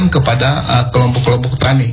kepada kelompok-kelompok tani.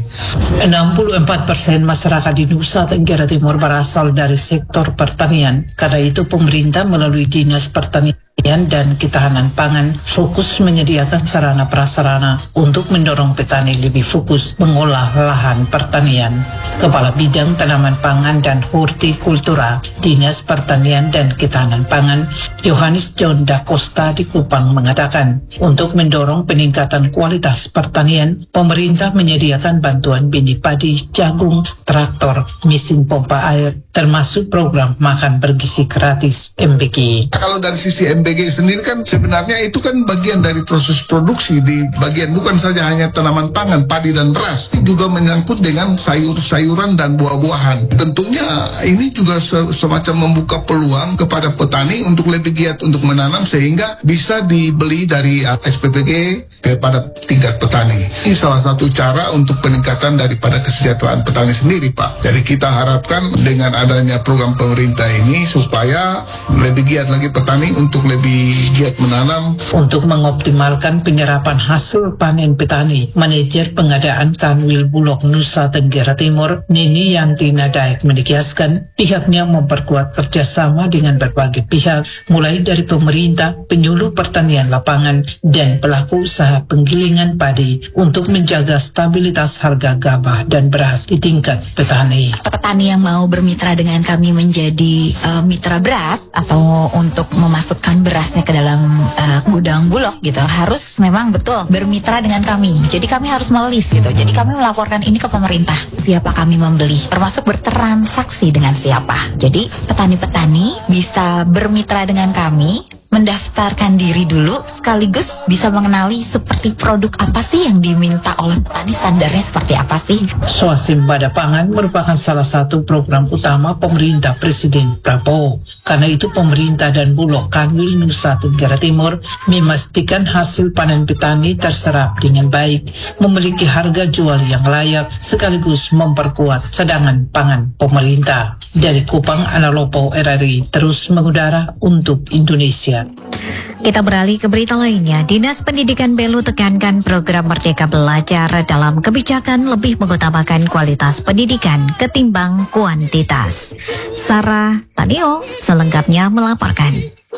64% masyarakat di Nusa Tenggara Timur berasal dari sektor pertanian. Karena itu pemerintah melalui Dinas Pertanian dan Ketahanan Pangan fokus menyediakan sarana prasarana untuk mendorong petani lebih fokus mengolah lahan pertanian. Kepala Bidang Tanaman Pangan dan Hortikultura Dinas Pertanian dan Ketahanan Pangan Yohanes John Da Costa di Kupang mengatakan, untuk mendorong peningkatan kualitas pertanian, pemerintah menyediakan bantuan biji padi, jagung, traktor, mesin pompa air, termasuk program makan bergizi gratis MBG. Kalau dari sisi MBG sendiri kan sebenarnya itu kan bagian dari proses produksi, di bagian bukan saja hanya tanaman pangan, padi dan beras, juga menyangkut dengan sayur-sayuran dan buah-buahan. Tentunya ini juga semacam membuka peluang kepada petani untuk lebih giat untuk menanam sehingga bisa dibeli dari SPPG kepada tingkat petani. Ini salah satu cara untuk peningkatan daripada kesejahteraan petani sendiri, Pak. Jadi kita harapkan dengan adanya program pemerintah ini supaya lebih giat lagi petani untuk lebih giat menanam. Untuk mengoptimalkan penyerapan hasil panen petani, manajer pengadaan Kanwil Bulog Nusa Tenggara Timur, Nini Yantina Daek menegaskan pihaknya memperkuat kerjasama dengan berbagai pihak, mulai dari pemerintah, penyuluh pertanian lapangan, dan pelaku usaha penggilingan padi untuk menjaga stabilitas harga gabah dan beras di tingkat petani. Petani yang mau bermitra dengan kami menjadi mitra beras atau untuk memasukkan berasnya ke dalam gudang Bulog gitu, harus memang betul bermitra dengan kami. Jadi kami harus melis gitu. Jadi kami melaporkan ini ke pemerintah, siapa kami membeli, termasuk bertransaksi dengan siapa. Jadi petani-petani bisa bermitra dengan kami, mendaftarkan diri dulu, sekaligus bisa mengenali seperti produk apa sih yang diminta oleh petani, standarnya seperti apa sih. Swasembada pangan merupakan salah satu program utama pemerintah Presiden Prabowo. Karena itu pemerintah dan Bulog Kanwil Nusa Tenggara Timur memastikan hasil panen petani terserap dengan baik, memiliki harga jual yang layak, sekaligus memperkuat cadangan pangan pemerintah. Dari Kupang, Analopo RRI terus mengudara untuk Indonesia. Kita beralih ke berita lainnya. Dinas Pendidikan Belu tekankan program Merdeka Belajar dalam kebijakan lebih mengutamakan kualitas pendidikan ketimbang kuantitas. Sarah Tanio selengkapnya melaporkan.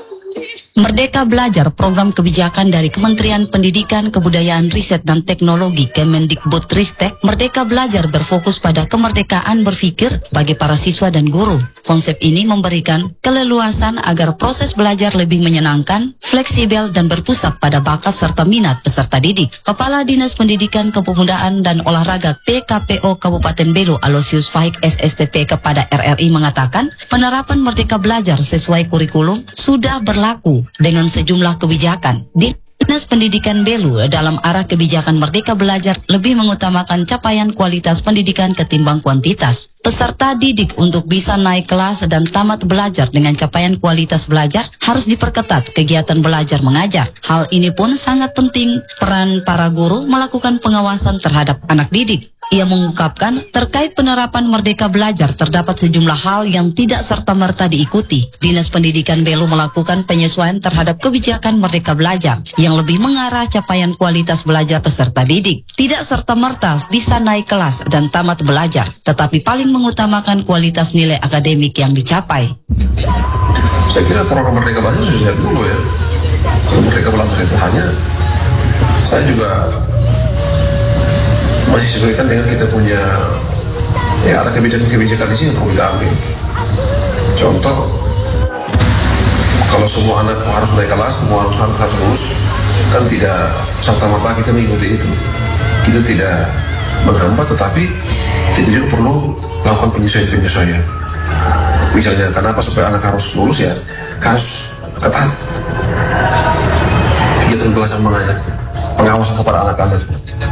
Merdeka Belajar, program kebijakan dari Kementerian Pendidikan, Kebudayaan, Riset dan Teknologi Kemendikbudristek. Merdeka Belajar berfokus pada kemerdekaan berpikir bagi para siswa dan guru. Konsep ini memberikan keleluasan agar proses belajar lebih menyenangkan, fleksibel dan berpusat pada bakat serta minat peserta didik. Kepala Dinas Pendidikan, Kepemudaan dan Olahraga PKPO Kabupaten Belu Alosius Fahik SSTP kepada RRI mengatakan, penerapan Merdeka Belajar sesuai kurikulum sudah berlaku dengan sejumlah kebijakan. Dinas Pendidikan Belu dalam arah kebijakan Merdeka Belajar lebih mengutamakan capaian kualitas pendidikan ketimbang kuantitas. Peserta didik untuk bisa naik kelas dan tamat belajar dengan capaian kualitas belajar harus diperketat kegiatan belajar mengajar. Hal ini pun sangat penting peran para guru melakukan pengawasan terhadap anak didik. Ia mengungkapkan terkait penerapan Merdeka Belajar terdapat sejumlah hal yang tidak serta-merta diikuti. Dinas Pendidikan Belu melakukan penyesuaian terhadap kebijakan Merdeka Belajar yang lebih mengarah capaian kualitas belajar peserta didik. Tidak serta-merta bisa naik kelas dan tamat belajar, tetapi paling mengutamakan kualitas nilai akademik yang dicapai. Saya kira program Merdeka Belajar sudah sejak dulu ya. Kalau Merdeka Belajar itu hanya, saya juga masih sesuaikan dengan kita punya, ya ada kebijakan-kebijakan di sini yang perlu kita ambil. Contoh, kalau semua anak harus naik kelas, semua harus lulus, kan tidak serta-merta kita mengikuti itu. Kita tidak menghambat, tetapi kita juga perlu lakukan penyesuaian. Misalnya, kenapa supaya anak harus lulus ya, harus ketat kegiatan belajar mengajar, pengawasan kepada anak-anak.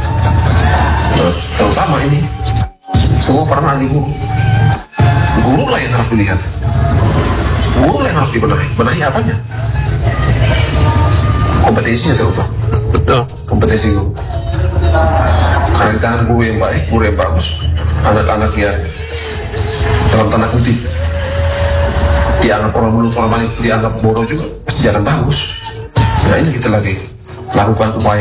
Terutama ini semua peran ahli guru lah yang harus dilihat, guru lah yang harus benahi apanya, kompetensinya terutama. Betul, kompetensi guru. Karena ditahan guru yang baik, guru yang bagus, anak-anak yang dalam tanda kutip dianggap orang mulut, orang balik dianggap bodoh juga pasti jalan bagus. Nah ini kita lagi lakukan upaya